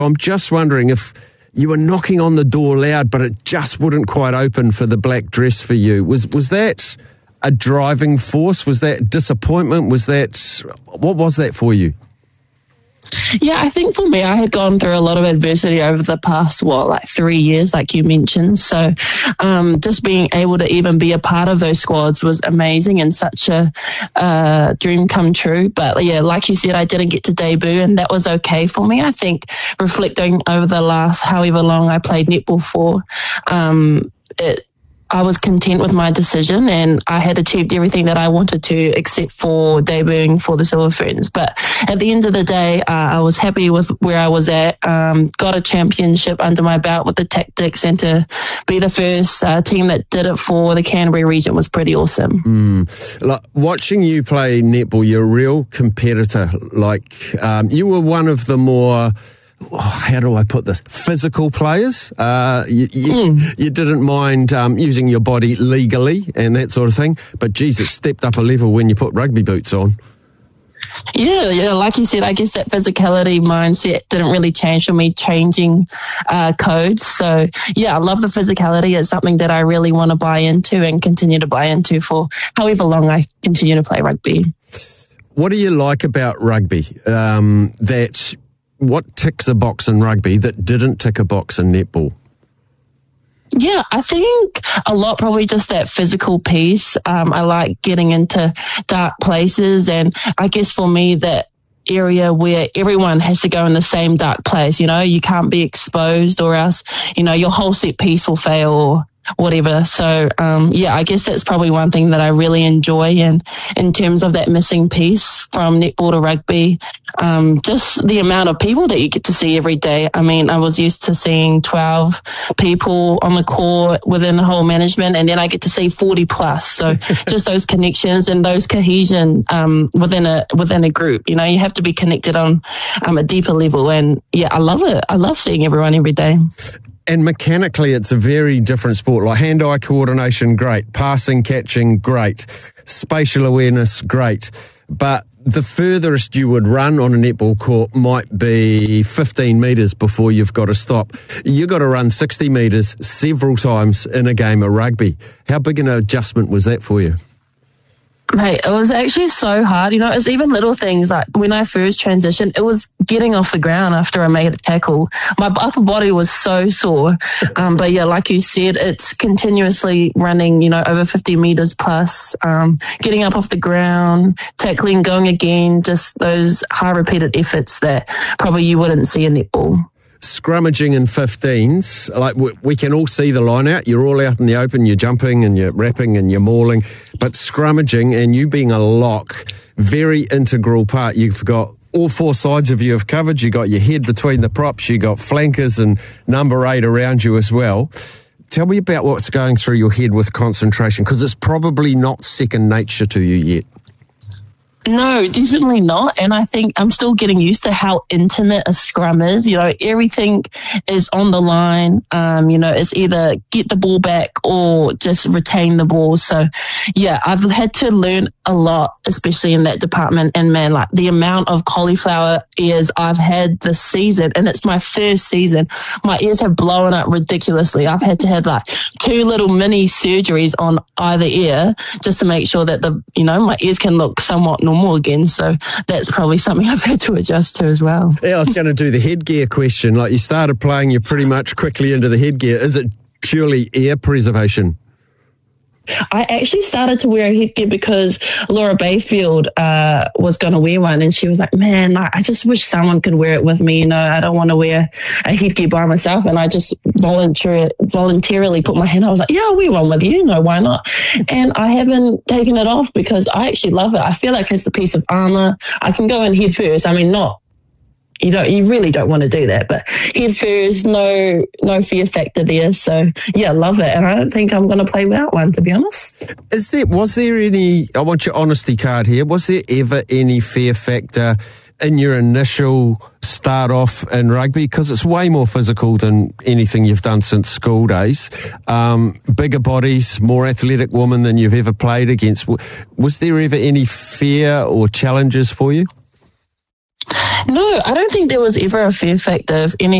I'm just wondering if you were knocking on the door loud, but it just wouldn't quite open for the black dress for you. Was that a driving force? Was that disappointment? What was that for you? Yeah, I think for me, I had gone through a lot of adversity over the past, 3 years, like you mentioned. So just being able to even be a part of those squads was amazing and such a dream come true. But yeah, like you said, I didn't get to debut, and that was okay for me. I think reflecting over the last however long I played netball for, I was content with my decision, and I had achieved everything that I wanted to except for debuting for the Silver Ferns. But at the end of the day, I was happy with where I was at, got a championship under my belt with the Tactics, and to be the first team that did it for the Canterbury region was pretty awesome. Like, watching you play netball, you're a real competitor. You were one of the more... how do I put this? Physical players. You didn't mind using your body legally and that sort of thing, but geez, it stepped up a level when you put rugby boots on. Yeah, like you said, I guess that physicality mindset didn't really change for me changing codes. So yeah, I love the physicality. It's something that I really want to buy into and continue to buy into for however long I continue to play rugby. What do you like about rugby what ticks a box in rugby that didn't tick a box in netball? Yeah, I think a lot probably just that physical piece. I like getting into dark places, and I guess for me that area where everyone has to go in the same dark place, you can't be exposed or else, your whole set piece will fail or whatever. So, I guess that's probably one thing that I really enjoy. And in terms of that missing piece from netball to rugby, just the amount of people that you get to see every day. I mean, I was used to seeing 12 people on the court within the whole management, and then I get to see 40 plus. So just those connections and those cohesion within a group. You have to be connected on a deeper level. And yeah, I love it. I love seeing everyone every day. And mechanically, it's a very different sport. Like hand-eye coordination, great. Passing, catching, great. Spatial awareness, great. But the furthest you would run on a netball court might be 15 metres before you've got to stop. You've got to run 60 metres several times in a game of rugby. How big an adjustment was that for you? Mate, it was actually so hard. It's even little things like when I first transitioned, it was getting off the ground after I made a tackle. My upper body was so sore. But yeah, like you said, it's continuously running, over 50 metres plus, getting up off the ground, tackling, going again, just those high repeated efforts that probably you wouldn't see in netball. Scrummaging in 15s, like we can all see the line out. You're all out in the open, you're jumping and you're wrapping and you're mauling. But scrummaging and you being a lock, very integral part. You've got all four sides of you have covered. You got your head between the props. You got flankers and number 8 around you as well. Tell me about what's going through your head with concentration, because it's probably not second nature to you yet. No, definitely not. And I think I'm still getting used to how intimate a scrum is. Everything is on the line. It's either get the ball back or just retain the ball. So, yeah, I've had to learn a lot, especially in that department. And man, like the amount of cauliflower ears I've had this season, and it's my first season, my ears have blown up ridiculously. I've had to have like 2 little mini surgeries on either ear just to make sure that my ears can look somewhat normal again. So that's probably something I've had to adjust to as well. Yeah, I was going to do the headgear question. Like you started playing, you're pretty much quickly into the headgear. Is it purely ear preservation? I actually started to wear a headgear because Laura Bayfield was going to wear one, and she was like, man, I just wish someone could wear it with me. I don't want to wear a headgear by myself. And I just voluntarily put my hand. I was like, yeah, I'll wear one with you. No, why not? And I haven't taken it off because I actually love it. I feel like it's a piece of armor. I can go in head first. I mean, you really don't want to do that, but head first, no fear factor there. So yeah, love it. And I don't think I'm going to play without one, to be honest. Was there any, I want your honesty card here, was there ever any fear factor in your initial start off in rugby? Because it's way more physical than anything you've done since school days. Bigger bodies, more athletic women than you've ever played against. Was there ever any fear or challenges for you? No, I don't think there was ever a fear factor of any